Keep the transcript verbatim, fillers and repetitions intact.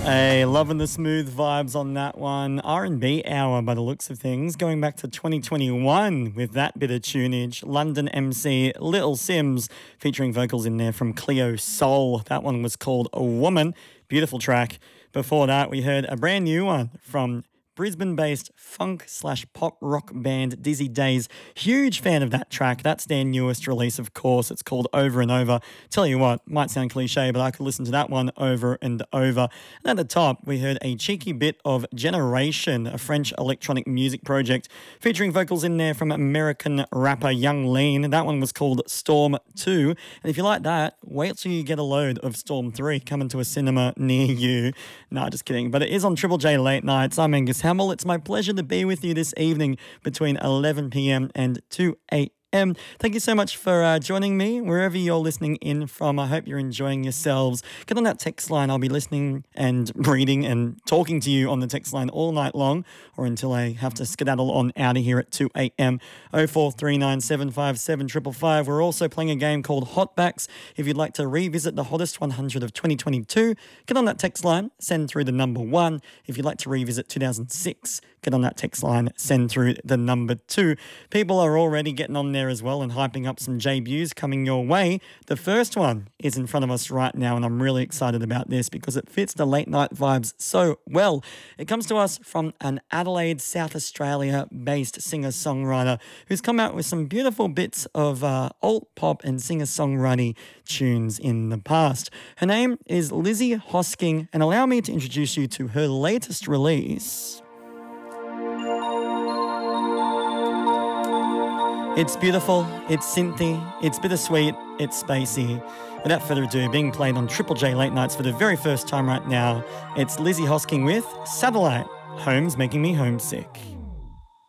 Hey, loving the smooth vibes on that one. R and B hour by the looks of things. Going back to twenty twenty-one with that bit of tunage. London M C Little Simz featuring vocals in there from Cleo Sol. That one was called A Woman. Beautiful track. Before that, we heard a brand new one from Brisbane-based funk slash pop rock band Dizzy Days. Huge fan of that track. That's their newest release, of course. It's called Over and Over. Tell you what, might sound cliche, but I could listen to that one over and over. And at the top, we heard a cheeky bit of Generation, a French electronic music project featuring vocals in there from American rapper Young Lean. That one was called Storm two. And if you like that, wait till you get a load of Storm three coming to a cinema near you. Nah, just kidding. But it is on Triple J Late Nights. I'm Angus Hamill. It's my pleasure to be with you this evening between eleven p.m. and two a.m. Um, thank you so much for uh, joining me wherever you're listening in from. I hope you're enjoying yourselves. Get on that text line. I'll be listening and reading and talking to you on the text line all night long, or until I have to skedaddle on out of here at two a.m. oh four three nine seven five seven five five five. We're also playing a game called Hotbacks. If you'd like to revisit the hottest one hundred of twenty twenty-two, get on that text line, send through the number one. If you'd like to revisit two thousand six, get on that text line, send through the number two. People are already getting on there as well and hyping up some debuts coming your way. The first one is in front of us right now, and I'm really excited about this because it fits the late night vibes so well. It comes to us from an Adelaide, South Australia based singer-songwriter who's come out with some beautiful bits of uh, alt pop and singer-songwriting tunes in the past. Her name is Lizzie Hosking, and allow me to introduce you to her latest release. It's beautiful, it's synthy, it's bittersweet, it's spacey. Without further ado, being played on Triple J Late Nights for the very first time right now, it's Lizzie Hosking with Satellite. Home's making me homesick.